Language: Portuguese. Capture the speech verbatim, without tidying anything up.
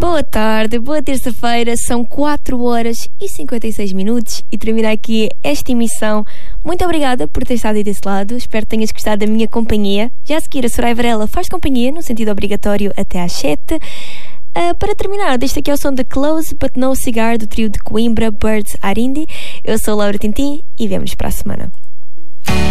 Boa tarde, boa terça-feira, são quatro horas e cinquenta e seis minutos e termina aqui esta emissão. Muito obrigada por ter estado aí desse lado, espero que tenhas gostado da minha companhia. Já a seguir a Soraya Varela faz companhia, no sentido obrigatório, até às sete. Uh, para terminar, deixo aqui ao som de Close But No Cigar do trio de Coimbra, Birds Arindi. Eu sou Laura Tintin e vemo-nos para a semana.